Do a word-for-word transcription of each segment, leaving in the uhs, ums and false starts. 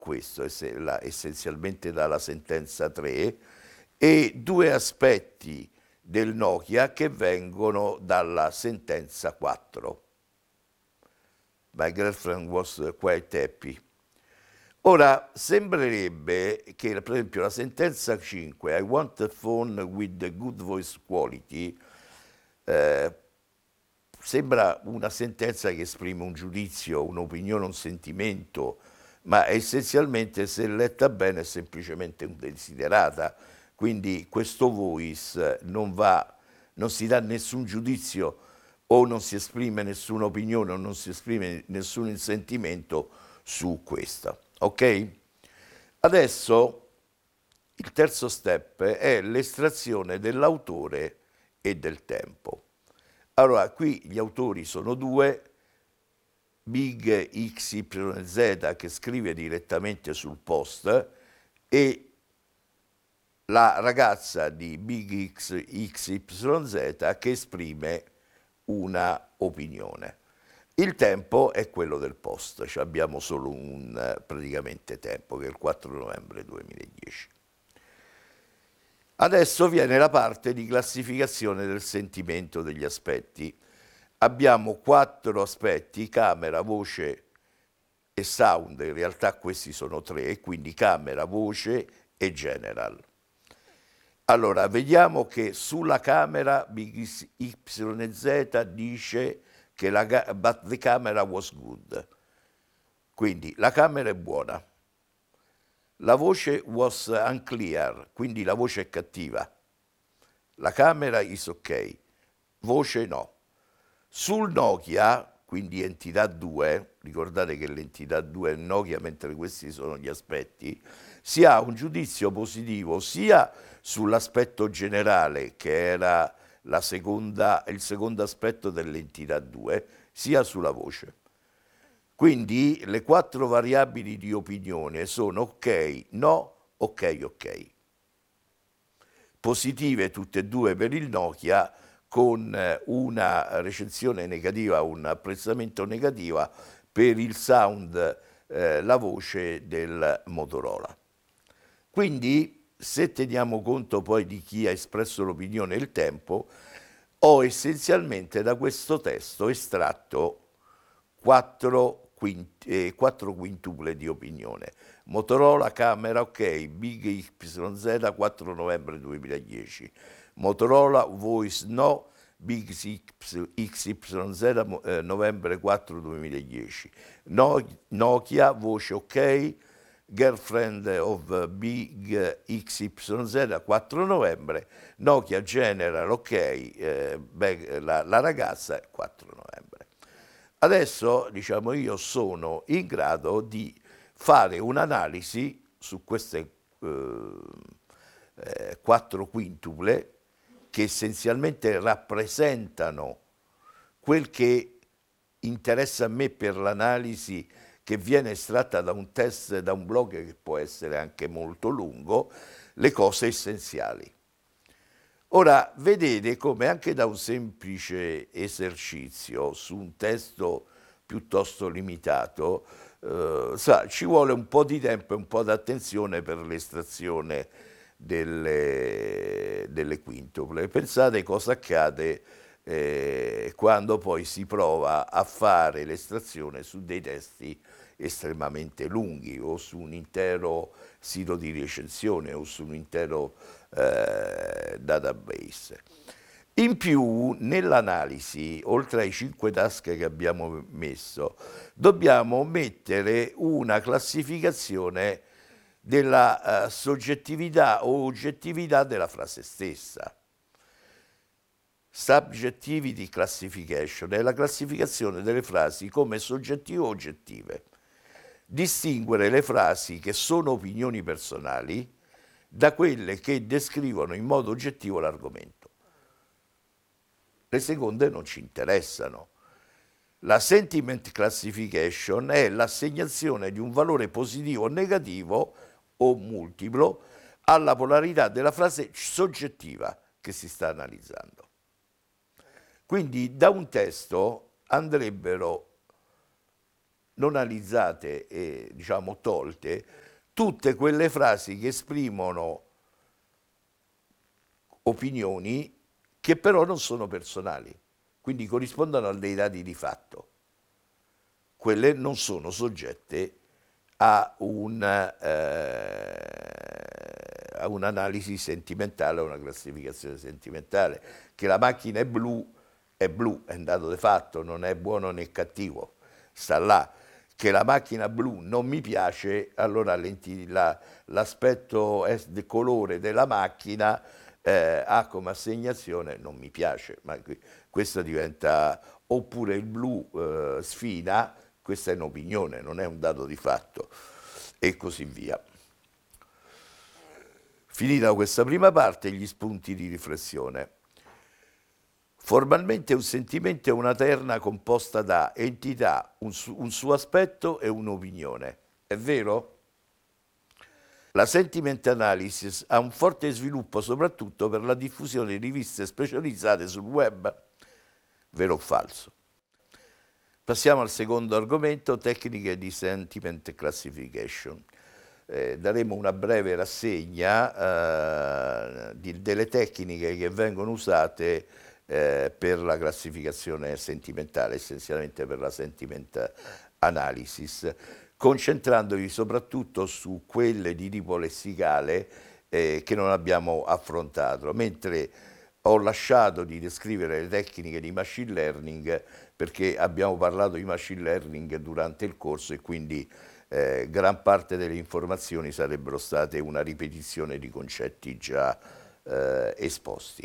questo, ess- la- essenzialmente dalla sentenza tre, e due aspetti del Nokia che vengono dalla sentenza quattro. My girlfriend was quite happy. Ora, sembrerebbe che, per esempio, la sentenza cinque, I want a phone with a good voice quality, eh, sembra una sentenza che esprime un giudizio, un'opinione, un sentimento, ma essenzialmente, se letta bene, è semplicemente un desiderata. Quindi questo voice non va, non si dà nessun giudizio o non si esprime nessuna opinione o non si esprime nessun sentimento su questa. Ok? Adesso il terzo step è l'estrazione dell'autore e del tempo. Allora, qui gli autori sono due, Big X Y Z che scrive direttamente sul post e la ragazza di Big X Y Z che esprime una opinione. Il tempo è quello del post, cioè abbiamo solo un praticamente tempo che è il quattro novembre duemiladieci. Adesso viene la parte di classificazione del sentimento degli aspetti. Abbiamo quattro aspetti, camera, voce e sound, in realtà questi sono tre, quindi camera, voce e general. Allora, vediamo che sulla camera Big Y Z dice che la but the camera was good, quindi la camera è buona. La voce was unclear, quindi la voce è cattiva. La camera is ok, voce no. Sul Nokia, quindi entità due, ricordate che l'entità due è Nokia mentre questi sono gli aspetti, si ha un giudizio positivo sia sull'aspetto generale, che era la seconda, il secondo aspetto dell'entità due, sia sulla voce. Quindi le quattro variabili di opinione sono ok, no, ok, ok. Positive tutte e due per il Nokia, con una recensione negativa, un apprezzamento negativo per il sound, eh, la voce del Motorola. Quindi, se teniamo conto poi di chi ha espresso l'opinione e il tempo, ho essenzialmente da questo testo estratto quattro, quint- eh, quattro quintuple di opinione. Motorola, camera, ok, Big Y Z, quattro novembre duemiladieci. Motorola, voice, no, Big X Y Z, eh, novembre quattro duemiladieci. No, Nokia, voce, ok, Girlfriend of Big X Y Z, quattro novembre. Nokia, General, ok, eh, beh, la, la ragazza, quattro novembre. Adesso, diciamo, io sono in grado di fare un'analisi su queste eh, eh, quattro quintuple che essenzialmente rappresentano quel che interessa a me per l'analisi che viene estratta da un test, da un blog che può essere anche molto lungo, le cose essenziali. Ora, vedete come anche da un semplice esercizio su un testo piuttosto limitato, eh, sa, ci vuole un po' di tempo e un po' di attenzione per l'estrazione delle, delle quintuple. Pensate cosa accade eh, quando poi si prova a fare l'estrazione su dei testi estremamente lunghi o su un intero sito di recensione o su un intero eh, database. In più, nell'analisi, oltre ai cinque task che abbiamo messo, dobbiamo mettere una classificazione della uh, soggettività o oggettività della frase stessa. Subjectivity classification è la classificazione delle frasi come soggettive o oggettive. Distinguere le frasi che sono opinioni personali da quelle che descrivono in modo oggettivo l'argomento. Le seconde non ci interessano. La sentiment classification è l'assegnazione di un valore positivo o negativo o multiplo alla polarità della frase soggettiva che si sta analizzando. Quindi da un testo andrebbero non analizzate e diciamo tolte tutte quelle frasi che esprimono opinioni che però non sono personali, quindi corrispondono a dei dati di fatto. Quelle non sono soggette a un, eh, a un'analisi sentimentale, a una classificazione sentimentale. Che la macchina è blu, è blu, è un dato di fatto, non è buono né cattivo, sta là. Che la macchina blu non mi piace, allora l'aspetto del colore della macchina eh, ha come assegnazione non mi piace, ma questo diventa, oppure il blu eh, sfina, questa è un'opinione, non è un dato di fatto, e così via. Finita questa prima parte, gli spunti di riflessione. Formalmente un sentimento è una terna composta da entità, un, su, un suo aspetto e un'opinione. È vero? La sentiment analysis ha un forte sviluppo soprattutto per la diffusione di riviste specializzate sul web. Vero o falso? Passiamo al secondo argomento, tecniche di sentiment classification. Eh, daremo una breve rassegna eh, di, delle tecniche che vengono usate eh, per la classificazione sentimentale, essenzialmente per la sentiment analysis, concentrandovi soprattutto su quelle di tipo lessicale eh, che non abbiamo affrontato, mentre ho lasciato di descrivere le tecniche di machine learning perché abbiamo parlato di machine learning durante il corso e quindi eh, gran parte delle informazioni sarebbero state una ripetizione di concetti già eh, esposti.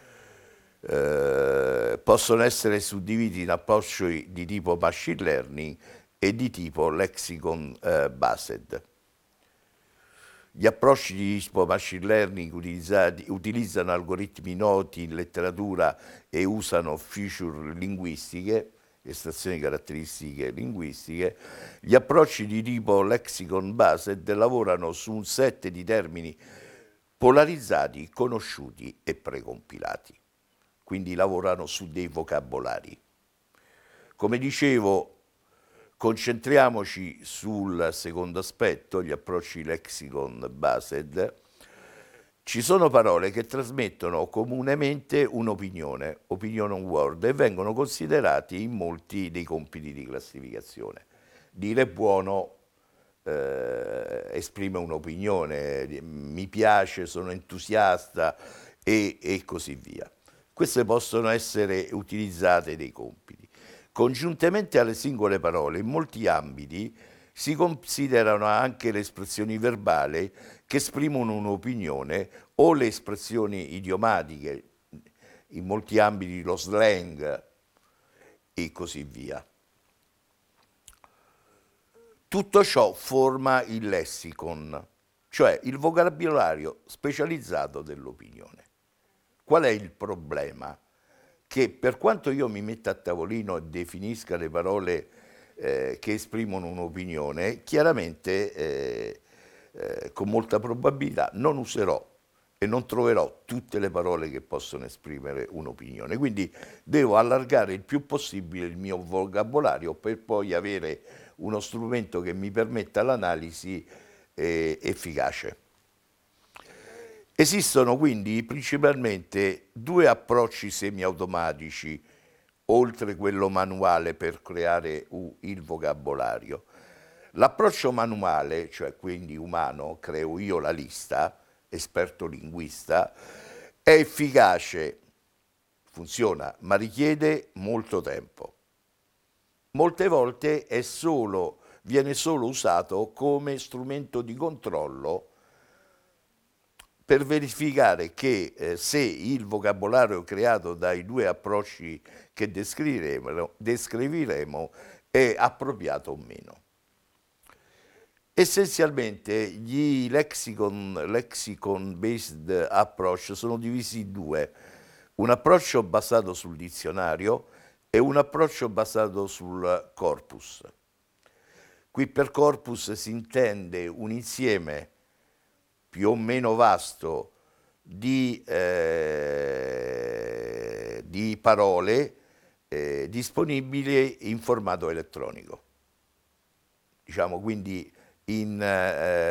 Eh, possono essere suddivisi in approcci di tipo machine learning e di tipo lexicon eh, based. Gli approcci di tipo machine learning utilizzano algoritmi noti in letteratura e usano feature linguistiche, estrazioni di caratteristiche linguistiche. Gli approcci di tipo lexicon based lavorano su un set di termini polarizzati, conosciuti e precompilati, quindi lavorano su dei vocabolari. Come dicevo, concentriamoci sul secondo aspetto, gli approcci lexicon based. Ci sono parole che trasmettono comunemente un'opinione, opinion on word, e vengono considerati in molti dei compiti di classificazione. Dire buono eh, esprime un'opinione, mi piace, sono entusiasta e, e così via. Queste possono essere utilizzate dei compiti. Congiuntamente alle singole parole, in molti ambiti si considerano anche le espressioni verbali che esprimono un'opinione o le espressioni idiomatiche, in molti ambiti lo slang e così via. Tutto ciò forma il lessicon, cioè il vocabolario specializzato dell'opinione. Qual è il problema? Che per quanto io mi metta a tavolino e definisca le parole eh, che esprimono un'opinione, chiaramente eh, eh, con molta probabilità non userò e non troverò tutte le parole che possono esprimere un'opinione. Quindi devo allargare il più possibile il mio vocabolario per poi avere uno strumento che mi permetta l'analisi eh, efficace. Esistono quindi principalmente due approcci semiautomatici, oltre quello manuale per creare il vocabolario. L'approccio manuale, cioè quindi umano, creo io la lista, esperto linguista, è efficace, funziona, ma richiede molto tempo. Molte volte è solo, viene solo usato come strumento di controllo per verificare che eh, se il vocabolario creato dai due approcci che descriveremo, descriveremo è appropriato o meno. Essenzialmente gli lexicon, lexicon based approach sono divisi in due, un approccio basato sul dizionario e un approccio basato sul corpus. Qui per corpus si intende un insieme più o meno vasto di, eh, di parole eh, disponibili in formato elettronico. diciamo quindi in, eh,